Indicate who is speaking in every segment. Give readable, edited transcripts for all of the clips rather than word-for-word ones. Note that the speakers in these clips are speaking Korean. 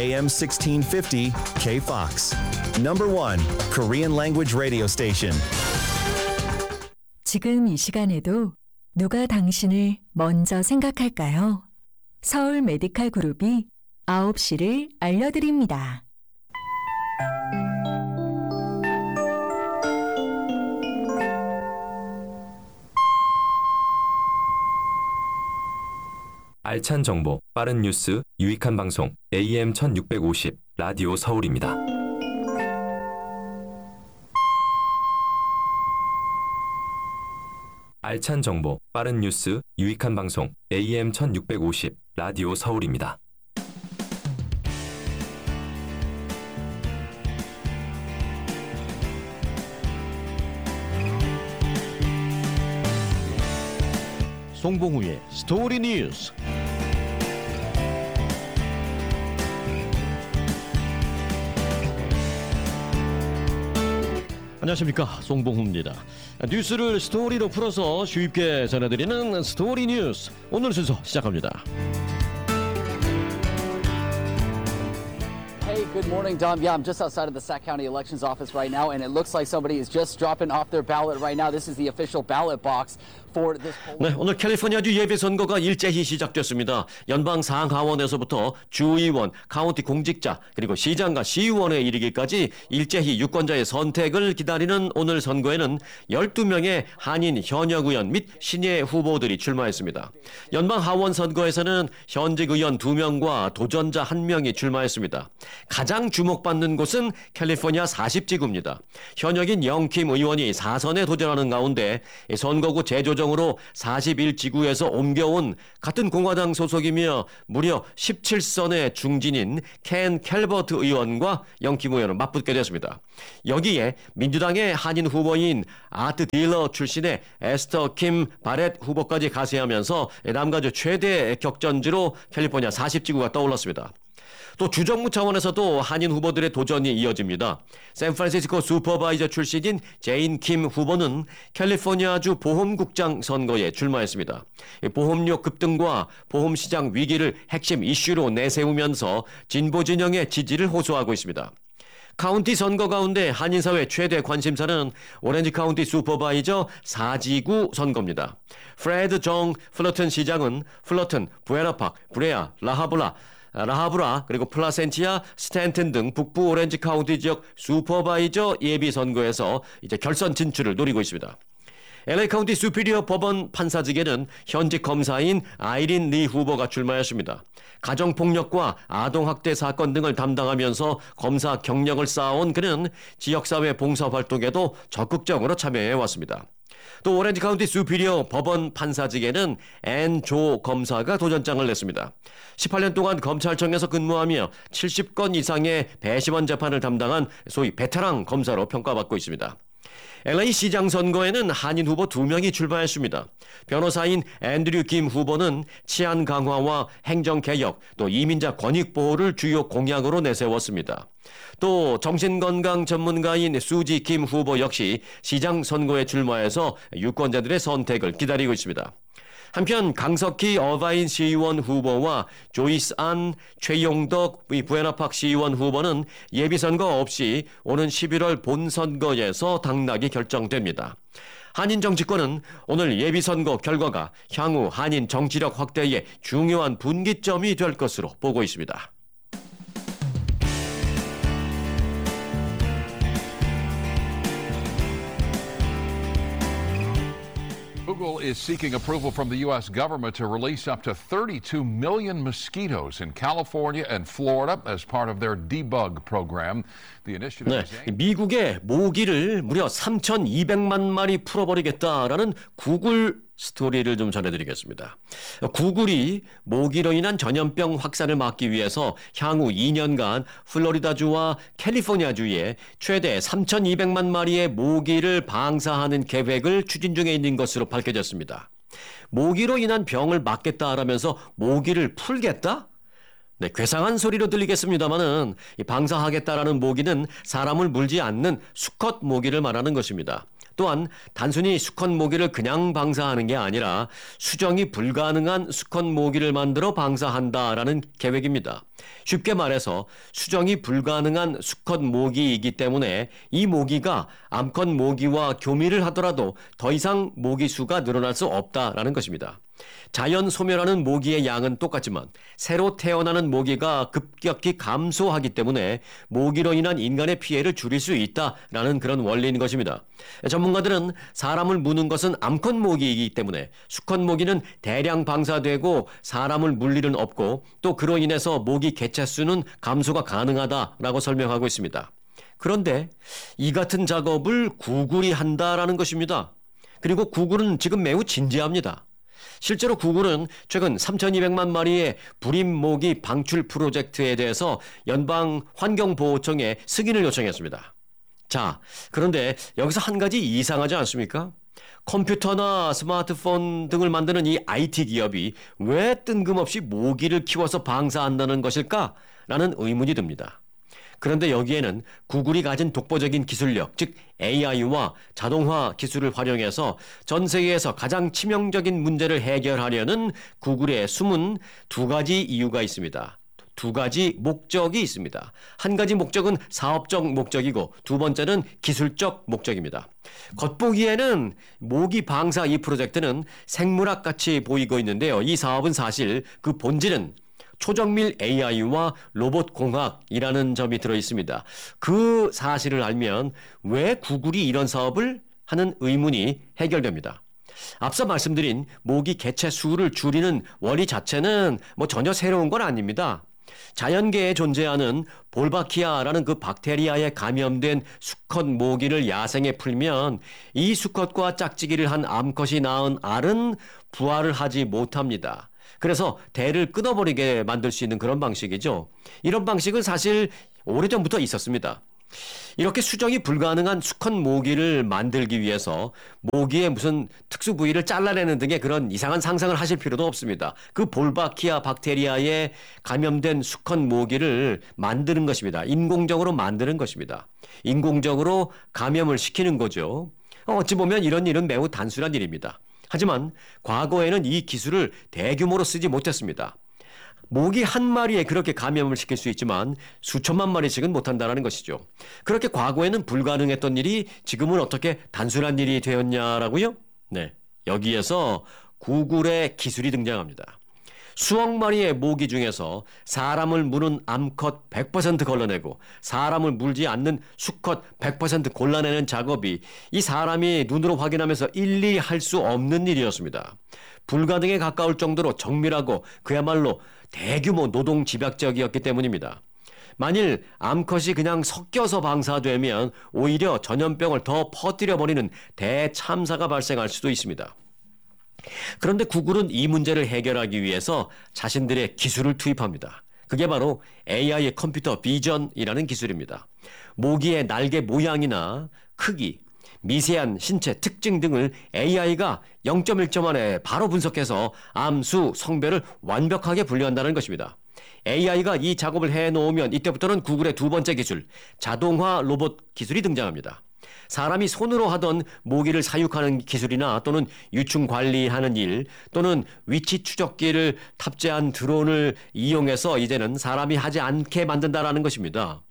Speaker 1: AM 1650 KFOX. Number 1 Korean language radio station.
Speaker 2: 지금 이 시간에도 누가 당신을 먼저 생각할까요? 서울 메디칼 그룹이 9시를 알려드립니다.
Speaker 3: 알찬 정보, 빠른 뉴스, 유익한 방송, AM 1650, 라디오 서울입니다. 알찬 정보, 빠른 뉴스, 유익한 방송, AM 1650, 라디오 서울입니다.
Speaker 4: 송봉우의 스토리 뉴스. 안녕하십니까, 송봉우입니다. 뉴스를 스토리로 풀어서 쉽게 전해드리는 스토리 뉴스. 오늘 순서 시작합니다.
Speaker 5: Hey, good morning, Dom. Yeah, I'm just outside of the Sac County Elections Office right now, and it looks like somebody is just dropping off their ballot right now. This is the official ballot box for this poll.
Speaker 4: 네, 오늘 캘리포니아주 예비선거가 일제히 시작됐습니다. 연방 상하원에서부터 주의원, 카운티 공직자, 그리고 시장과 시의원에 이르기까지 일제히 유권자의 선택을 기다리는 오늘 선거에는 12명의 한인 현역 의원 및 신예 후보들이 출마했습니다. 연방 하원 선거에서는 현직 의원 2명과 도전자 1명이 출마했습니다. 가장 주목받는 곳은 캘리포니아 40지구입니다. 현역인 영킴 의원이 4선에 도전하는 가운데 선거구 재조정으로 41지구에서 옮겨온 같은 공화당 소속이며 무려 17선의 중진인 켄 캘버트 의원과 영킴 의원은 맞붙게 됐습니다. 여기에 민주당의 한인 후보인 아트 딜러 출신의 에스터 킴 바렛 후보까지 가세하면서 남가주 최대 격전지로 캘리포니아 40지구가 떠올랐습니다. 또 주정부 차원에서도 한인 후보들의 도전이 이어집니다. 샌프란시스코 슈퍼바이저 출신인 제인 킴 후보는 캘리포니아주 보험국장 선거에 출마했습니다. 보험료 급등과 보험시장 위기를 핵심 이슈로 내세우면서 진보 진영의 지지를 호소하고 있습니다. 카운티 선거 가운데 한인사회 최대 관심사는 오렌지 카운티 슈퍼바이저 4지구 선거입니다. 프레드 정 플러튼 시장은 플러튼, 부에나팍, 브레아, 라하브라 그리고 플라센티아, 스탠튼 등 북부 오렌지 카운티 지역 슈퍼바이저 예비 선거에서 이제 결선 진출을 노리고 있습니다. LA 카운티 수피리어 법원 판사직에는 현직 검사인 아이린 리 후보가 출마했습니다. 가정폭력과 아동학대 사건 등을 담당하면서 검사 경력을 쌓아온 그는 지역사회 봉사활동에도 적극적으로 참여해왔습니다. 또 오렌지 카운티 수피리어 법원 판사직에는 앤 조 검사가 도전장을 냈습니다. 18년 동안 검찰청에서 근무하며 70건 이상의 배심원 재판을 담당한 소위 베테랑 검사로 평가받고 있습니다. LA 시장 선거에는 한인 후보 2명이 출마했습니다. 변호사인 앤드류 김 후보는 치안 강화와 행정개혁, 또 이민자 권익보호를 주요 공약으로 내세웠습니다. 또 정신건강 전문가인 수지 김 후보 역시 시장 선거에 출마해서 유권자들의 선택을 기다리고 있습니다. 한편 강석희 어바인 시의원 후보와 조이스 안, 최용덕 부에나팍 시의원 후보는 예비선거 없이 오는 11월 본선거에서 당락이 결정됩니다. 한인 정치권은 오늘 예비선거 결과가 향후 한인 정치력 확대에 중요한 분기점이 될 것으로 보고 있습니다.
Speaker 6: Google is seeking approval from the U.S. government to release up to 32 million mosquitoes in California and Florida as part of their debug program. The initiative is aimed...
Speaker 4: 미국의 모기를 무려 3,200만 마리 풀어버리겠다라는 구글 스토리를 좀 전해드리겠습니다. 구글이 모기로 인한 전염병 확산을 막기 위해서 향후 2년간 플로리다주와 캘리포니아주에 최대 3,200만 마리의 모기를 방사하는 계획을 추진 중에 있는 것으로 밝혀졌습니다. 모기로 인한 병을 막겠다라면서 모기를 풀겠다? 네, 괴상한 소리로 들리겠습니다만은 방사하겠다라는 모기는 사람을 물지 않는 수컷 모기를 말하는 것입니다. 또한 단순히 수컷 모기를 그냥 방사하는 게 아니라 수정이 불가능한 수컷 모기를 만들어 방사한다라는 계획입니다. 쉽게 말해서 수정이 불가능한 수컷 모기이기 때문에 이 모기가 암컷 모기와 교미를 하더라도 더 이상 모기 수가 늘어날 수 없다라는 것입니다. 자연 소멸하는 모기의 양은 똑같지만 새로 태어나는 모기가 급격히 감소하기 때문에 모기로 인한 인간의 피해를 줄일 수 있다라는 그런 원리인 것입니다. 전문가들은 사람을 무는 것은 암컷 모기이기 때문에 수컷 모기는 대량 방사되고 사람을 물 일은 없고 또 그로 인해서 모기 개체 수는 감소가 가능하다라고 설명하고 있습니다. 그런데 이 같은 작업을 구글이 한다라는 것입니다. 그리고 구글은 지금 매우 진지합니다. 실제로 구글은 최근 3,200만 마리의 불임 모기 방출 프로젝트에 대해서 연방 환경보호청에 승인을 요청했습니다. 자, 그런데 여기서 한 가지 이상하지 않습니까? 컴퓨터나 스마트폰 등을 만드는 이 IT 기업이 왜 뜬금없이 모기를 키워서 방사한다는 것일까? 라는 의문이 듭니다. 그런데 여기에는 구글이 가진 독보적인 기술력, 즉 AI와 자동화 기술을 활용해서 전 세계에서 가장 치명적인 문제를 해결하려는 구글의 숨은 두 가지 이유가 있습니다. 두 가지 목적이 있습니다. 한 가지 목적은 사업적 목적이고 두 번째는 기술적 목적입니다. 겉보기에는 모기 방사 이 프로젝트는 생물학 같이 보이고 있는데요. 이 사업은 사실 그 본질은 초정밀 AI와 로봇 공학이라는 점이 들어 있습니다. 그 사실을 알면 왜 구글이 이런 사업을 하는 의문이 해결됩니다. 앞서 말씀드린 모기 개체 수를 줄이는 원리 자체는 전혀 새로운 건 아닙니다. 자연계에 존재하는 볼바키아라는 그 박테리아에 감염된 수컷 모기를 야생에 풀면 이 수컷과 짝짓기를 한 암컷이 낳은 알은 부화를 하지 못합니다. 그래서 대를 끊어버리게 만들 수 있는 그런 방식이죠. 이런 방식은 사실 오래전부터 있었습니다. 이렇게 수정이 불가능한 수컷 모기를 만들기 위해서 모기의 무슨 특수 부위를 잘라내는 등의 그런 이상한 상상을 하실 필요도 없습니다. 그 볼바키아 박테리아에 감염된 수컷 모기를 만드는 것입니다. 인공적으로 만드는 것입니다. 인공적으로 감염을 시키는 거죠. 어찌 보면 이런 일은 매우 단순한 일입니다. 하지만 과거에는 이 기술을 대규모로 쓰지 못했습니다. 모기 한 마리에 그렇게 감염을 시킬 수 있지만 수천만 마리씩은 못한다는 것이죠. 그렇게 과거에는 불가능했던 일이 지금은 어떻게 단순한 일이 되었냐라고요? 네, 여기에서 구글의 기술이 등장합니다. 수억 마리의 모기 중에서 사람을 무는 암컷 100% 걸러내고 사람을 물지 않는 수컷 100% 골라내는 작업이 이 사람이 눈으로 확인하면서 일일이 할 수 없는 일이었습니다. 불가능에 가까울 정도로 정밀하고 그야말로 대규모 노동 집약적이었기 때문입니다. 만일 암컷이 그냥 섞여서 방사되면 오히려 전염병을 더 퍼뜨려버리는 대참사가 발생할 수도 있습니다. 그런데 구글은 이 문제를 해결하기 위해서 자신들의 기술을 투입합니다. 그게 바로 AI 컴퓨터 비전이라는 기술입니다. 모기의 날개 모양이나 크기, 미세한 신체 특징 등을 AI가 0.1초 만에 바로 분석해서 암수, 성별을 완벽하게 분류한다는 것입니다. AI가 이 작업을 해놓으면 이때부터는 구글의 두 번째 기술, 자동화 로봇 기술이 등장합니다. 사람이 손으로 하던 모기를 사육하는 기술이나 또는 유충 관리하는 일 또는 위치 추적기를 탑재한 드론을 이용해서 이제는 사람이 하지 않게 만든다라는 것입니다.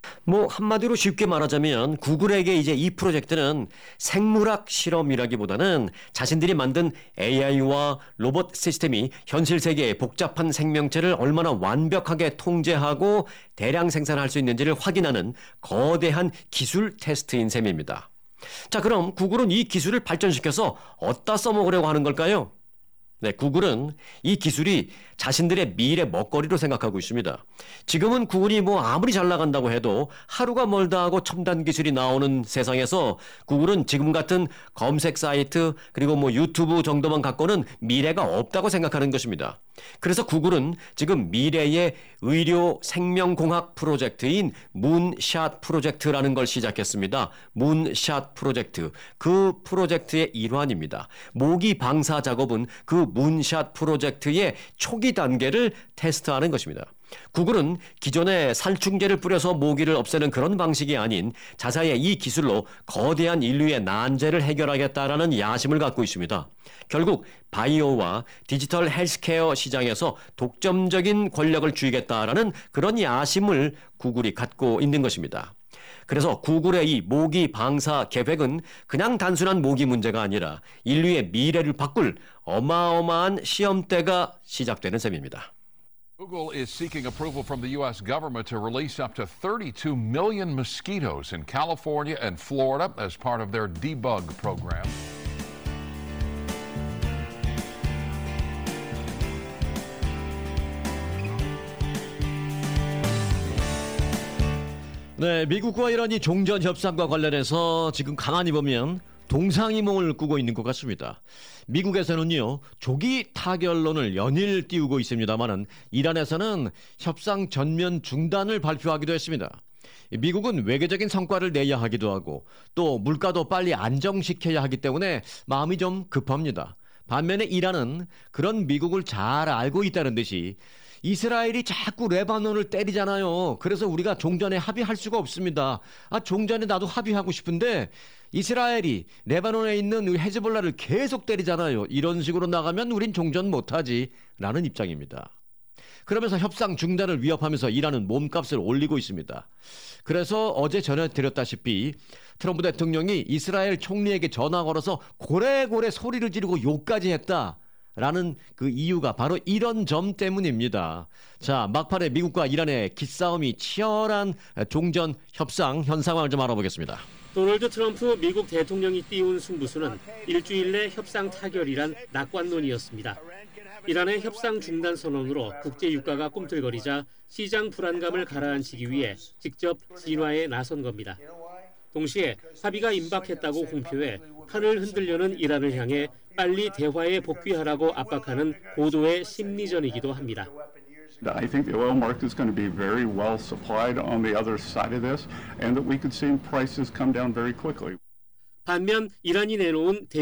Speaker 4: 한마디로 쉽게 말하자면 구글에게 이제 이 프로젝트는 생물학 실험이라기보다는 자신들이 만든 AI와 로봇 시스템이 현실 세계의 복잡한 생명체를 얼마나 완벽하게 통제하고 대량 생산할 수 있는지를 확인하는 거대한 기술 테스트인 셈입니다. 자, 그럼 구글은 이 기술을 발전시켜서 어디다 써먹으려고 하는 걸까요? 네, 구글은 이 기술이 자신들의 미래 먹거리로 생각하고 있습니다. 지금은 구글이 아무리 잘 나간다고 해도 하루가 멀다 하고 첨단 기술이 나오는 세상에서 구글은 지금 같은 검색 사이트 그리고 유튜브 정도만 갖고는 미래가 없다고 생각하는 것입니다. 그래서 구글은 지금 미래의 의료 생명공학 프로젝트인 문샷 프로젝트라는 걸 시작했습니다. 문샷 프로젝트. 그 프로젝트의 일환입니다. 모기 방사 작업은 그 문샷 프로젝트의 초기 단계를 테스트하는 것입니다. 구글은 기존에 살충제를 뿌려서 모기를 없애는 그런 방식이 아닌 자사의 이 기술로 거대한 인류의 난제를 해결하겠다라는 야심을 갖고 있습니다. 결국 바이오와 디지털 헬스케어 시장에서 독점적인 권력을 쥐겠다라는 그런 야심을 구글이 갖고 있는 것입니다. 그래서 구글의 이 모기 방사 계획은 그냥 단순한 모기 문제가 아니라 인류의 미래를 바꿀 어마어마한 시험대가 시작되는 셈입니다.
Speaker 6: Google is seeking approval from the U.S. government to release up to 32 million mosquitoes in California and Florida as part of their debug program.
Speaker 4: 네, 미국과 이란이 종전 협상과 관련해서 지금 가만히 보면 동상이몽을 꾸고 있는 것 같습니다. 미국에서는요, 조기 타결론을 연일 띄우고 있습니다만은 이란에서는 협상 전면 중단을 발표하기도 했습니다. 미국은 외교적인 성과를 내야 하기도 하고 또 물가도 빨리 안정시켜야 하기 때문에 마음이 좀 급합니다. 반면에 이란은 그런 미국을 잘 알고 있다는 듯이 이스라엘이 자꾸 레바논을 때리잖아요. 그래서 우리가 종전에 합의할 수가 없습니다. 종전에 나도 합의하고 싶은데 이스라엘이 레바논에 있는 헤즈볼라를 계속 때리잖아요. 이런 식으로 나가면 우린 종전 못하지 라는 입장입니다. 그러면서 협상 중단을 위협하면서 이란은 몸값을 올리고 있습니다. 그래서 어제 전해드렸다시피 트럼프 대통령이 이스라엘 총리에게 전화 걸어서 고래고래 소리를 지르고 욕까지 했다. 라는 그 이유가 바로 이런 점 때문입니다. 자, 막판에 미국과 이란의 기싸움이 치열한 종전 협상 현 상황을 좀 알아보겠습니다.
Speaker 7: 도널드 트럼프 미국 대통령이 띄운 승부수는 일주일 내 협상 타결이란 낙관론이었습니다. 이란의 협상 중단 선언으로 국제 유가가 꿈틀거리자 시장 불안감을 가라앉히기 위해 직접 진화에 나선 겁니다. 동시에 합의가 임박했다고 공표해 판을 흔들려는 이란을 향해 빨리 대화에 복귀하라고 압박하는 고도의 심리전이기도 합니다.
Speaker 8: I think the oil market is going to be very well supplied on the other side of this, and that we could see prices come down very quickly.
Speaker 7: 반면 이란이 내놓은